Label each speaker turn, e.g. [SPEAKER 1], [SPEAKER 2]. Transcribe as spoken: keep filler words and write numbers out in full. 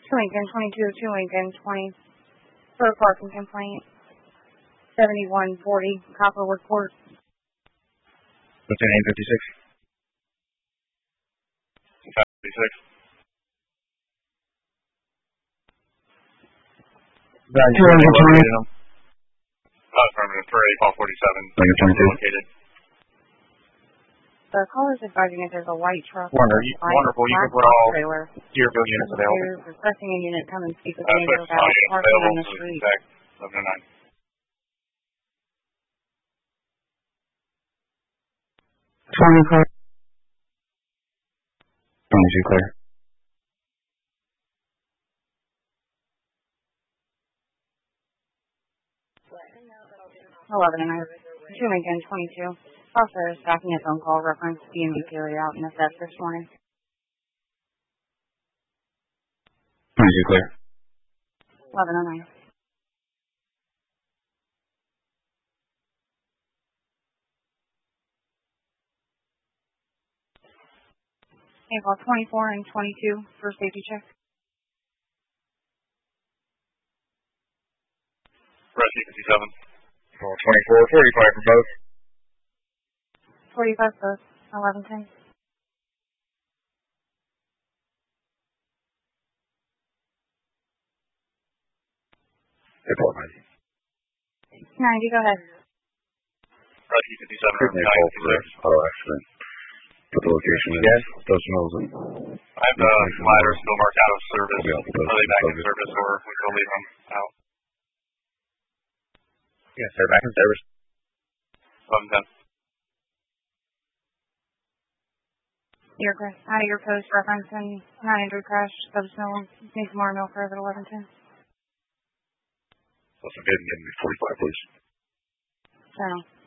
[SPEAKER 1] two Lincoln, twenty-two, two Lincoln, twenty, for a parking complaint, seventy-one forty, Copperwood Court.
[SPEAKER 2] What's your name, fifty-six?
[SPEAKER 3] fifty-six.
[SPEAKER 2] Two Lincoln, twenty.
[SPEAKER 3] Uh, affirmative, for a call forty-seven.
[SPEAKER 2] Lincoln, twenty-two.
[SPEAKER 3] Located.
[SPEAKER 1] The caller is advising if there's a white truck.
[SPEAKER 3] Wonder, you, wonderful, you can put all
[SPEAKER 1] trailer.
[SPEAKER 3] Deerfield units available.
[SPEAKER 1] You're requesting a unit come and speak with
[SPEAKER 3] Uh,
[SPEAKER 1] me
[SPEAKER 3] six,
[SPEAKER 1] about
[SPEAKER 3] all units
[SPEAKER 1] parking on
[SPEAKER 3] available
[SPEAKER 1] the
[SPEAKER 3] to
[SPEAKER 1] street.
[SPEAKER 3] exact eleven oh nine.
[SPEAKER 2] twenty clear. twenty-two clear.
[SPEAKER 1] eleven and I. two Lincoln, twenty-two. Officer is stacking a phone call reference to D M V carried out in the theft this morning.
[SPEAKER 2] twenty-two clear.
[SPEAKER 1] eleven oh nine. April twenty-four and twenty-two for safety check.
[SPEAKER 3] Rescue fifty-seven.
[SPEAKER 2] Oh, twenty-four, forty-five for both.
[SPEAKER 1] forty-five both. eleven ten.
[SPEAKER 2] April ninety.
[SPEAKER 1] ninety, go ahead.
[SPEAKER 3] Rescue fifty-seven.
[SPEAKER 2] Give me a call for this auto accident. Put the location in. Yes. Those knows them.
[SPEAKER 3] I have the provider still marked out of service.
[SPEAKER 2] Okay, I'll put those
[SPEAKER 3] Are they back in
[SPEAKER 2] in
[SPEAKER 3] service or we will leave them out?
[SPEAKER 2] Yes, they're back in service.
[SPEAKER 3] eleven ten.
[SPEAKER 1] Your out of your post reference and nine hundred crash of snow needs more milk for eleven ten.
[SPEAKER 2] Listen, give me forty-five, please.
[SPEAKER 1] Channel.